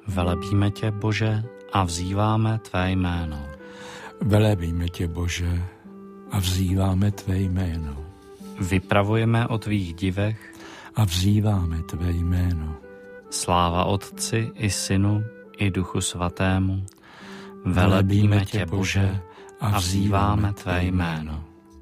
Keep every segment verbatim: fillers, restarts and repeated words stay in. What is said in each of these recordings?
Velebíme tě, Bože, a vzýváme tvé jméno. Velebíme tě, Bože, a vzýváme tvé jméno. Vypravujeme o tvých divech a vzýváme tvé jméno. Sláva Otci i Synu i Duchu Svatému. Velebíme tě, Bože, a vzýváme tvé jméno.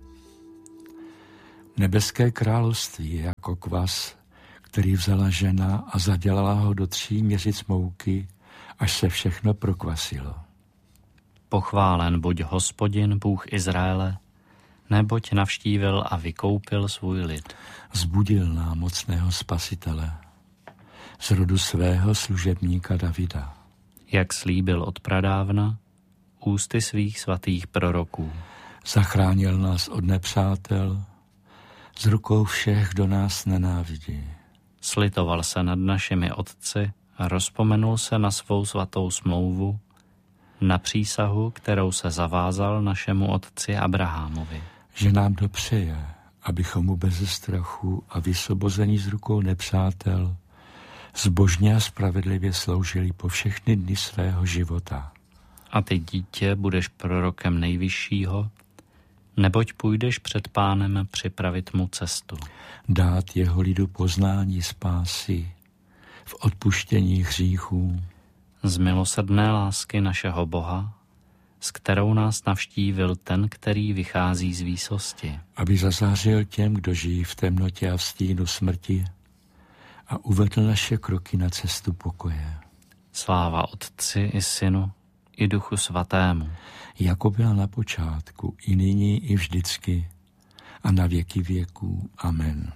Nebeské království je jako kvas, který vzala žena a zadělala ho do tří měřic mouky, až se všechno prokvasilo. Pochválen buď Hospodin, Bůh Izraele, neboť navštívil a vykoupil svůj lid. Zbudil nám mocného Spasitele z rodu svého služebníka Davida. Jak slíbil od pradávna, ústy svých svatých proroků. Zachránil nás od nepřátel, z rukou všech, kdo nás nenávidí. Slitoval se nad našimi otci a rozpomenul se na svou svatou smlouvu, na přísahu, kterou se zavázal našemu otci Abrahamovi. Že nám dopřeje, abychom mu bez strachu a vysvobození z rukou nepřátel zbožně a spravedlivě sloužili po všechny dny svého života. A ty, dítě, budeš prorokem Nejvyššího, neboť půjdeš před Pánem připravit mu cestu. Dát jeho lidu poznání spásy v odpuštění hříchů. Z milosrdné lásky našeho Boha, s kterou nás navštívil ten, který vychází z výsosti. Aby zazářil těm, kdo žijí v temnotě a v stínu smrti a uvedl naše kroky na cestu pokoje. Sláva Otci i Synu i Duchu Svatému. Jako byla na počátku, i nyní, i vždycky, a na věky věků. Amen.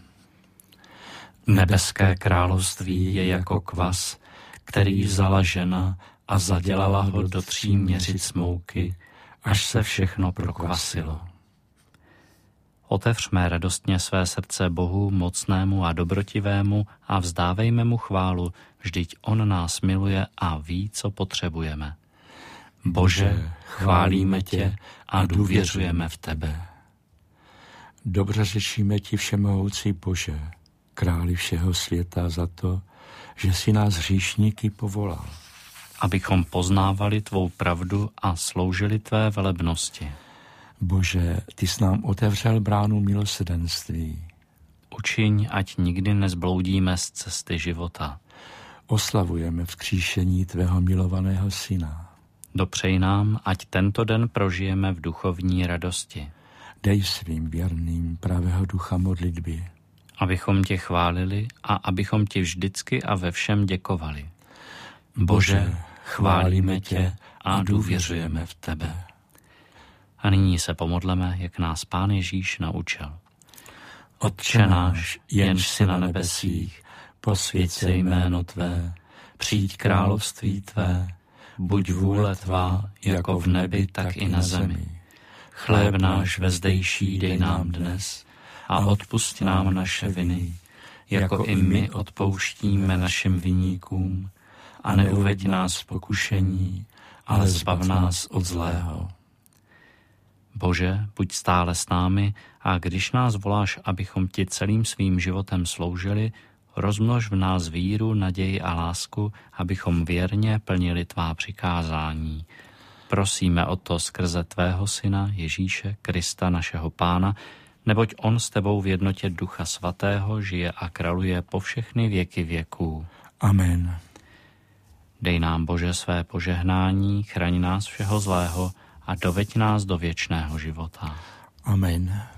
Nebeské království je jako kvas, který vzala žena a zadělala ho do tří měřic mouky, až se všechno prokvasilo. Otevřme radostně své srdce Bohu, mocnému a dobrotivému, a vzdávejme mu chválu, vždyť on nás miluje a ví, co potřebujeme. Bože, chválíme tě a důvěřujeme v tebe. Dobře řečíme ti, všemohoucí Bože, králi všeho světa, za to, že si nás hříšníky povolal. Abychom poznávali tvou pravdu a sloužili tvé velebnosti. Bože, ty jsi nám otevřel bránu milosrdenství. Učiň, ať nikdy nezbloudíme z cesty života. Oslavujeme vzkříšení tvého milovaného syna. Dopřej nám, ať tento den prožijeme v duchovní radosti. Dej svým věrným pravého ducha modlitby. Abychom tě chválili a abychom ti vždycky a ve všem děkovali. Bože, chválíme tě a důvěřujeme v tebe. A nyní se pomodleme, jak nás Pán Ježíš naučil. Otče náš, jenž jsi na nebesích, posvěť se jméno tvé, přijď království tvé, buď vůle tvá, jako v nebi, tak i na zemi. Chléb náš vezdejší dej nám dnes a odpusť nám naše viny, jako i my odpouštíme našim viníkům, a neuveď nás v pokušení, ale zbav nás od zlého. Bože, buď stále s námi, a když nás voláš, abychom ti celým svým životem sloužili, rozmnož v nás víru, naději a lásku, abychom věrně plnili tvá přikázání. Prosíme o to skrze tvého Syna Ježíše Krista, našeho Pána, neboť on s tebou v jednotě Ducha Svatého žije a králuje po všechny věky věků. Amen. Dej nám, Bože, své požehnání, chraň nás všeho zlého a doveď nás do věčného života. Amen.